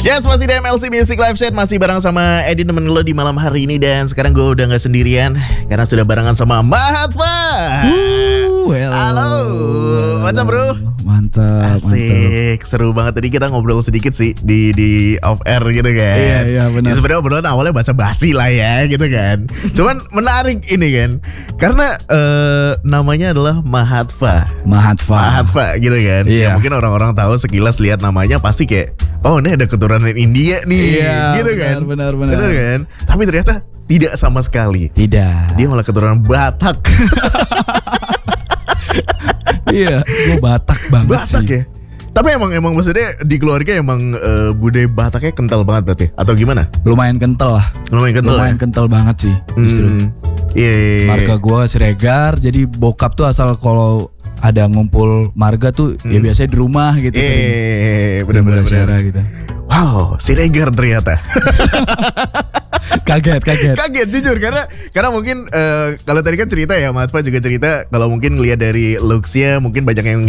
Yes, masih di MLC Music Live Set. Masih bareng sama Edi nemenin lo di malam hari ini. Dan sekarang gue udah gak sendirian karena sudah barengan sama Mahatfa. Halo, what's up bro? Mantap. Asik, seru banget. Tadi kita ngobrol sedikit sih di off air gitu kan. Iya benar. Ya, sebenarnya obrolan awalnya basa-basi lah ya gitu kan. Cuman menarik ini kan, karena namanya adalah Mahatfa gitu kan. Ya, Iya. mungkin orang-orang tahu sekilas lihat namanya pasti kayak, oh ini ada keturunan India nih, Iya, gitu kan. benar. Benar kan? Tapi ternyata tidak sama sekali. Tidak. Dia malah keturunan Batak. Iya, gue Batak banget Batak sih. ya. Tapi emang maksudnya di keluarga emang budaya Bataknya kental banget berarti atau gimana? Lumayan kental lah. Lumayan kental. Kental banget sih justru. Iya. Marga gue Siregar, jadi bokap tuh asal kalau ada ngumpul marga tuh ya biasanya di rumah gitu sering. Bener-bener. Gitu. Wow, Siregar ternyata. Kaget. Kaget jujur karena mungkin kalau tadi kan cerita ya Mas Fa juga cerita kalau mungkin lihat dari looks-nya mungkin banyak yang